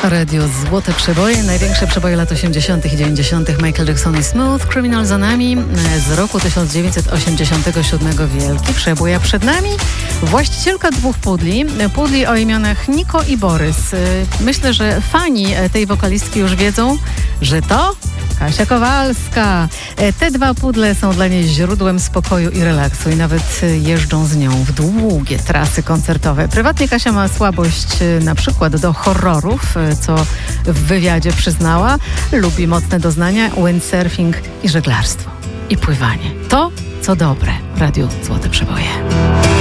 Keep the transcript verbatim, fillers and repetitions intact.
Radio Złote Przeboje, największe przeboje lat osiemdziesiątych i dziewięćdziesiątych. Michael Jackson i Smooth Criminal za nami, z roku tysiąc dziewięćset osiemdziesiątego siódmego wielki przebój, a przed nami właścicielka dwóch pudli, pudli o imionach Niko i Borys. Myślę, że fani tej wokalistki już wiedzą, że to Kasia Kowalska. Te dwa pudle są dla niej źródłem spokoju i relaksu i nawet jeżdżą z nią w długie trasy koncertowe. Prywatnie Kasia ma słabość na przykład do horrorów, co w wywiadzie przyznała. Lubi mocne doznania, windsurfing i żeglarstwo. I pływanie. To, co dobre w Radiu Złote Przeboje.